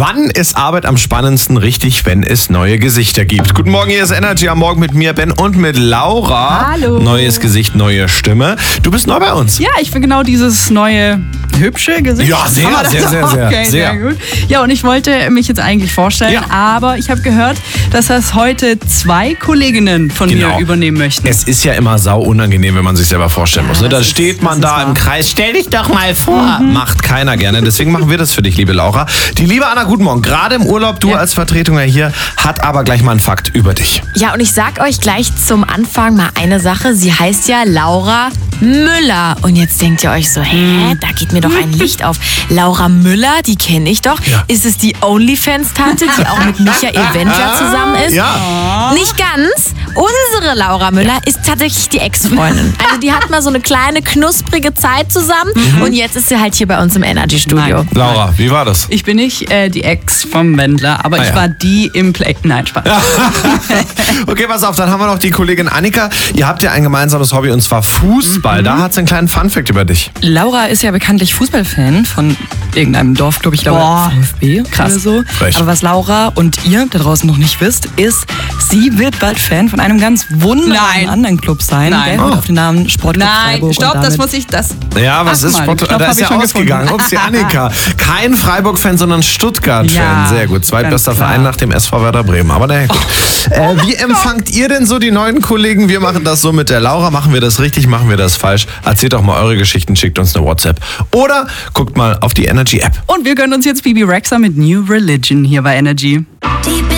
Wann ist Arbeit am spannendsten? Richtig, wenn es neue Gesichter gibt. Guten Morgen, hier ist Energy am Morgen mit mir, Ben, und mit Laura. Hallo. Neues Gesicht, neue Stimme. Du bist neu bei uns. Ja, ich bin genau dieses neue, hübsche Gesicht. Ja, sehr, Kann man das sehr, sehr, auch? sehr, Okay, sehr. sehr gut. Ja, und ich wollte mich jetzt eigentlich vorstellen, Ja. aber ich habe gehört, dass das heute 2 Kolleginnen von mir übernehmen möchten. Es ist ja immer sau unangenehm, wenn man sich selber vorstellen muss. Ne? Da das steht ist- man das da ist im wahr. Kreis. Stell dich doch mal vor. Macht keiner gerne. Deswegen machen wir das für dich, liebe Laura. Die liebe Anna, guten Morgen. Gerade im Urlaub, du Ja. als Vertretung hier, hat aber gleich mal einen Fakt über dich. Ja, und ich sag euch gleich zum Anfang mal eine Sache. Sie heißt ja Laura Müller. Und jetzt denkt ihr euch so, da geht mir doch ein Licht auf. Laura Müller, die kenne ich doch. Ja. Ist es die OnlyFans-Tante, die auch mit Michael Wendler zusammen ist? Ja. Nicht ganz. Unsere Laura Müller ist tatsächlich die Ex-Freundin. Also die hat mal so eine kleine, knusprige Zeit zusammen. Und jetzt ist sie halt hier bei uns im Energy-Studio. Nein. Laura, wie war das? Ich bin nicht die Ex vom Wendler, aber ich ja. war die im Play... Nein, Spaß. Okay, pass auf, dann haben wir noch die Kollegin Annika. Ihr habt ja ein gemeinsames Hobby und zwar Fußball. Da hat sie einen kleinen Funfact über dich. Laura ist ja bekanntlich Fußballfan von irgendeinem Dorfclub, ich glaube Boah. VfB Krass. oder so. Frech. Aber was Laura und ihr da draußen noch nicht wisst, ist, sie wird bald Fan von einem ganz wunderbaren Nein. anderen Club sein. Nein. Der wird auf den Namen Sportclub Nein, Freiburg. stopp, und das damit muss ich... Das. Ja, was Ach ist mal, Sport? den Knopf Da hab ist ich ja schon ausgegangen. gefunden. Ups, die Annika. Kein Freiburg-Fan, sondern Stuttgart-Fan. Ja, Sehr gut. Zweitbester ganz klar. Verein nach dem SV Werder Bremen. Aber naja, gut. Wie empfangt ihr denn so die neuen Kollegen? Wir machen das so mit der Laura. Machen wir das richtig? Machen wir das falsch? Erzählt doch mal eure Geschichten, schickt uns eine WhatsApp. Oder guckt mal auf die Energy-App. Und wir gönnen uns jetzt Bibi Rexha mit New Religion hier bei Energy.